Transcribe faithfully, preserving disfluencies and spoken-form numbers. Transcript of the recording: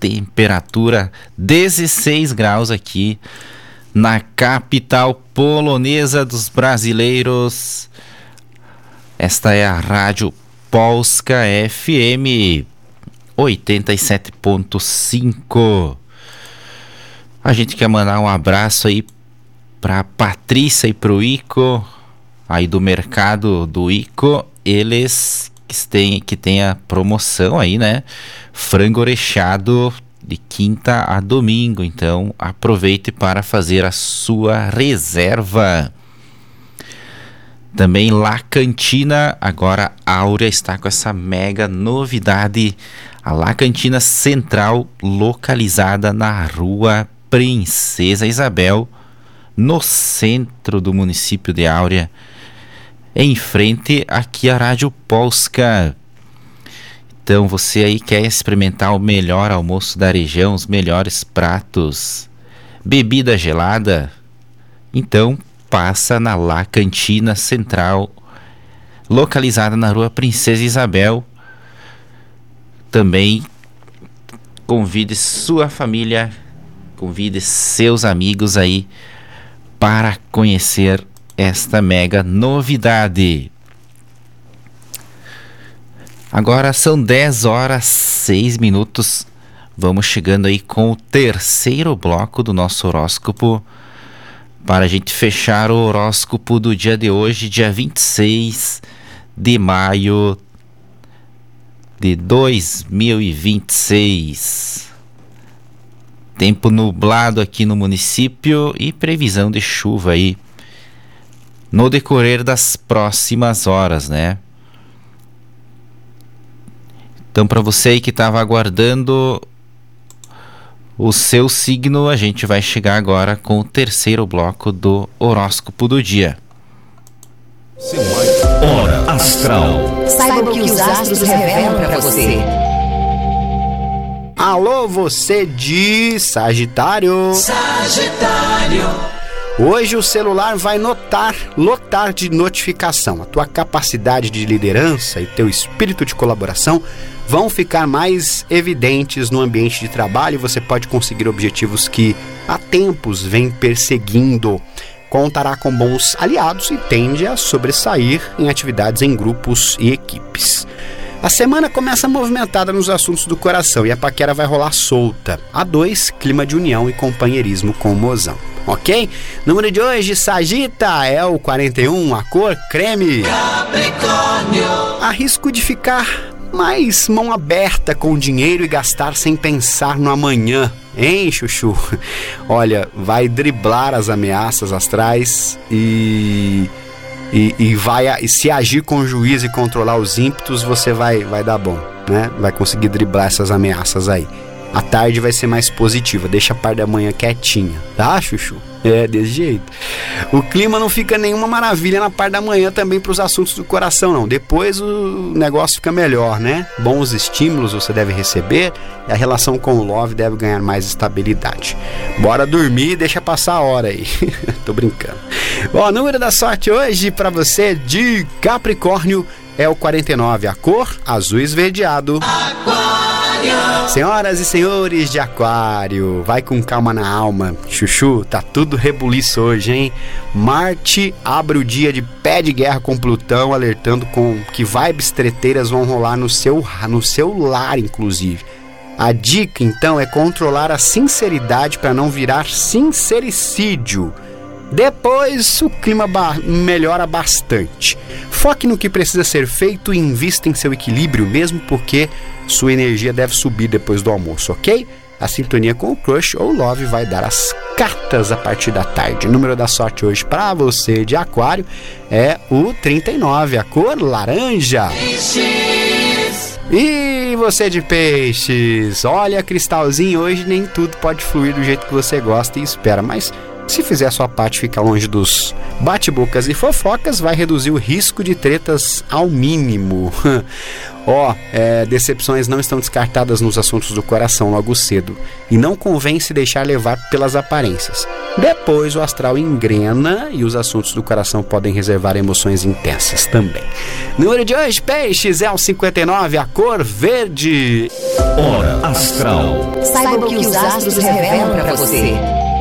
temperatura dezesseis graus aqui na capital polonesa dos brasileiros. Esta é a Rádio Polska F M oitenta e sete ponto cinco. A gente quer mandar um abraço aí para Patrícia e pro Ico, aí do mercado do Ico. Eles que têm, que tem a promoção aí, né? Frango recheado de quinta a domingo. Então aproveite para fazer a sua reserva. Também La Cantina, agora a Áurea está com essa mega novidade. A La Cantina Central, localizada na Rua Princesa Isabel, no centro do município de Áurea, em frente aqui à Rádio Polska. Então você aí quer experimentar o melhor almoço da região, os melhores pratos, bebida gelada? Então passa na La Cantina Central, localizada na Rua Princesa Isabel. Também convide sua família, convide seus amigos aí para conhecer esta mega novidade. Agora são dez horas e seis minutos. Vamos chegando aí com o terceiro bloco do nosso horóscopo, para a gente fechar o horóscopo do dia de hoje, dia vinte e seis de maio de dois mil e vinte e seis. Tempo nublado aqui no município e previsão de chuva aí no decorrer das próximas horas, né? Então, para você aí que estava aguardando o seu signo, a gente vai chegar agora com o terceiro bloco do horóscopo do dia. Hora Astral. Saiba o que os astros revelam para você. Alô, você de Sagitário. Sagitário. Hoje o celular vai notar, lotar de notificação. A tua capacidade de liderança e teu espírito de colaboração vão ficar mais evidentes no ambiente de trabalho e você pode conseguir objetivos que há tempos vem perseguindo. Contará com bons aliados e tende a sobressair em atividades em grupos e equipes. A semana começa movimentada nos assuntos do coração e a paquera vai rolar solta. A dois, clima de união e companheirismo com o mozão. Ok? Número de hoje, Sagita, é o quarenta e um, a cor creme. Capricórnio. Arrisco de ficar mais mão aberta com o dinheiro e gastar sem pensar no amanhã. Hein, Chuchu? Olha, vai driblar as ameaças astrais e... E, e, vai, e se agir com juízo e controlar os ímpetos, você vai, vai dar bom, né? Vai conseguir driblar essas ameaças aí. A tarde vai ser mais positiva, deixa a parte da manhã quietinha, tá, Chuchu? É, desse jeito. O clima não fica nenhuma maravilha na parte da manhã também para os assuntos do coração, não. Depois o negócio fica melhor, né? Bons estímulos você deve receber e a relação com o love deve ganhar mais estabilidade. Bora dormir e deixa passar a hora aí. Tô brincando. Ó, o número da sorte hoje para você de Capricórnio é o quarenta e nove, a cor azul esverdeado. Aquário. Senhoras e senhores de Aquário, vai com calma na alma. Chuchu, tá tudo rebuliço hoje, hein? Marte abre o dia de pé de guerra com Plutão, alertando com que vibes treteiras vão rolar no seu, no seu lar, inclusive. A dica, então, é controlar a sinceridade para não virar sincericídio. Depois o clima ba- melhora bastante. Foque no que precisa ser feito e invista em seu equilíbrio, mesmo porque sua energia deve subir depois do almoço, ok? A sintonia com o crush ou love vai dar as cartas a partir da tarde. O número da sorte hoje para você de Aquário é o trinta e nove, a cor laranja. Peixes. E você de Peixes, olha, Cristalzinho, hoje nem tudo pode fluir do jeito que você gosta e espera, mas se fizer a sua parte, ficar longe dos bate-bocas e fofocas, vai reduzir o risco de tretas ao mínimo. Ó, oh, é, decepções não estão descartadas nos assuntos do coração logo cedo. E não convém se deixar levar pelas aparências. Depois o astral engrena e os assuntos do coração podem reservar emoções intensas também. Número de hoje, peixes, é o cinquenta e nove, a cor verde. Hora Astral. Saiba o que os astros revelam para você.